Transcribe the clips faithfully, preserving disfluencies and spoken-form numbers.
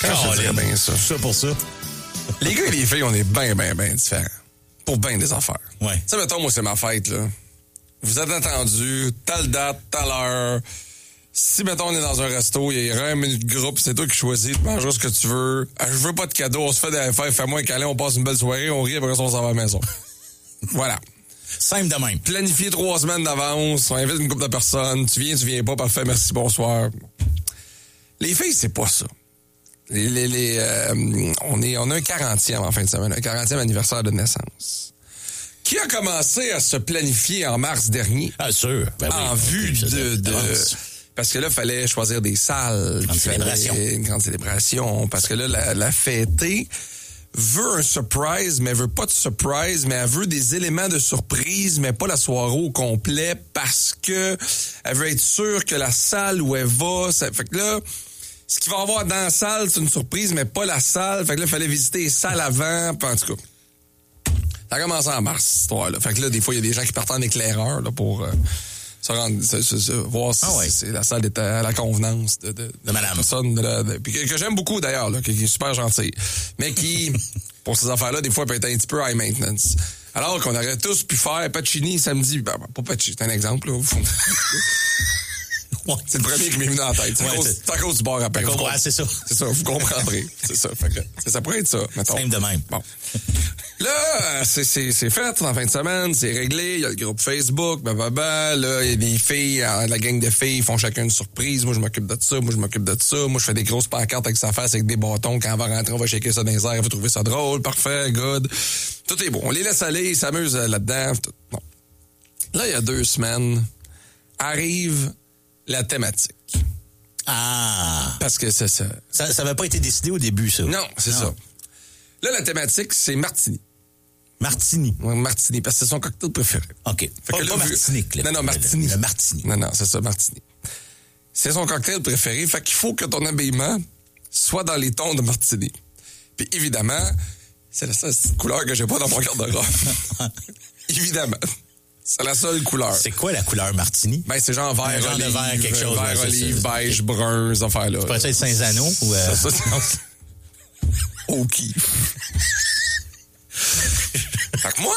Oh, je bien ça. Ça pour ça. Les gars et les filles, on est bien, bien, bien différents. Pour bien des affaires. Ouais. Tu sais, mettons, moi, c'est ma fête, là. Vous êtes attendus, telle date, telle heure. Si, mettons, on est dans un resto, il y a un minute de groupe, c'est toi qui choisis, tu manges ce que tu veux. Je veux pas de cadeau, on se fait des fêtes, fais-moi un câlin, on passe une belle soirée, on rit, après ça, on s'en va à la maison. Voilà. Simple de même. Planifier trois semaines d'avance, on invite une couple de personnes, tu viens, tu viens pas, parfait, merci, bonsoir. Les filles, c'est pas ça. Les, les, les, euh, on, est, on a un quarantième en fin de semaine, un quarantième anniversaire de naissance. Qui a commencé à se planifier en mars dernier. Ah, sûr. Ben oui, en vue de... de parce que là, il fallait choisir des salles. Une célébration. Une grande célébration. Parce que là, la, la fêtée veut un surprise, mais elle veut pas de surprise, mais elle veut des éléments de surprise, mais pas la soirée au complet, parce que elle veut être sûre que la salle où elle va... Ça, fait que là... Ce qu'il va y avoir dans la salle, c'est une surprise, mais pas la salle. Fait que là, il fallait visiter les salles avant. Puis en tout cas, ça a commencé en mars, cette histoire-là. Fait que là, des fois, il y a des gens qui partent en éclaireur là, pour euh, se rendre, se, se, se, voir si, ah ouais. si la salle est à la convenance de, de, de, de madame. Personne. De la, de, puis que, que j'aime beaucoup, d'ailleurs, là, qui, qui est super gentil. Mais qui, pour ces affaires-là, des fois, peut être un petit peu high maintenance. Alors qu'on aurait tous pu faire Pacini samedi. Ben, ben, pas Pacini, c'est un exemple, là. Ouais. C'est le premier qui m'est venu dans la tête. C'est, ouais, à, cause, c'est... c'est à cause du bar à pain. Ouais, c'est ça. C'est ça, vous comprendrez. C'est ça. Fait que, c'est, ça pourrait être ça, mettons. Simple de même. Bon. Là, c'est, c'est, c'est fait en fin de semaine, c'est réglé. Il y a le groupe Facebook, blablabla. Là, il y a des filles, la gang de filles, ils font chacun une surprise. Moi, je m'occupe de ça. Moi, je m'occupe de ça. Moi, je fais des grosses pancartes avec sa face, avec des bâtons. Quand on va rentrer, on va shaker ça dans les airs. Vous trouvez ça drôle, parfait, good. Tout est bon. On les laisse aller, ils s'amusent là-dedans. Tout. Bon. Là, il y a deux semaines, arrive la thématique. Ah! Parce que c'est ça. Ça n'avait pas été décidé au début, ça. Non, c'est non. ça. Là, la thématique, c'est Martini. Martini? Ouais, Martini, parce que c'est son cocktail préféré. OK. Fait pas, que là, pas Martinique. Non, non, Martini. Le, le Martini. Non, non, c'est ça, Martini. C'est son cocktail préféré, fait qu'il faut que ton habillement soit dans les tons de Martini. Puis évidemment, c'est la seule couleur que j'ai pas dans mon garde-robe. Évidemment. C'est la seule couleur. C'est quoi la couleur Martini? Ben, c'est genre vert, un genre olive, de vert, quelque chose. Vert, ouais, olive, ça. beige, okay. Brun, ces affaires-là. Tu pourrais être Saint-Zano ou... Euh... Ça, ça, OK. Fait que moi,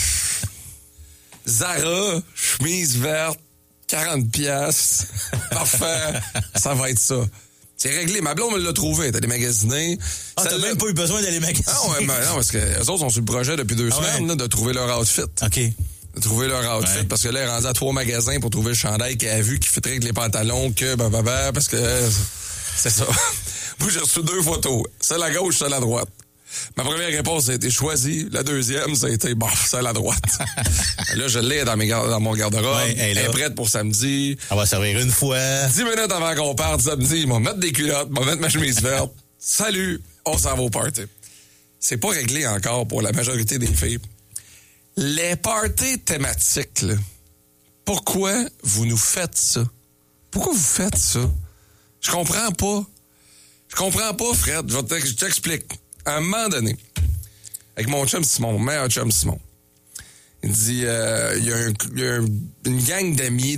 Zara, chemise verte, quarante piastres, parfait, ça va être ça. C'est réglé. Ma blonde me l'a trouvé. T'as des magasinés. Ah, t'as même pas eu besoin d'aller magasiner. Ah ouais, ben non, parce que les autres sont sur le projet depuis deux ah semaines, ouais. là, de trouver leur outfit. OK. De trouver leur outfit. Ouais. Parce que là, elle est rendue à trois magasins pour trouver le chandail qu'elle a vu qui fitterait avec les pantalons que, bah, bah, bah, parce que, c'est ça. Moi, j'ai reçu deux photos. Celle à gauche, celle à droite. Ma première réponse a été choisie. La deuxième, ça a été, bon, celle à droite. Là, je l'ai dans, mes gar- dans mon garde-robe. Ouais, elle est prête pour samedi. On va servir une fois. Dix minutes avant qu'on parte samedi, ils vont mettre des culottes, ils vont mettre ma chemise verte. Salut, on s'en va au party. C'est pas réglé encore pour la majorité des filles. Les parties thématiques, là, pourquoi vous nous faites ça? Pourquoi vous faites ça? Je comprends pas. Je comprends pas, Fred. Je t'explique. À un moment donné, avec mon chum Simon, mon meilleur chum Simon, il dit, euh, il y a, un, il y a un, une gang d'amis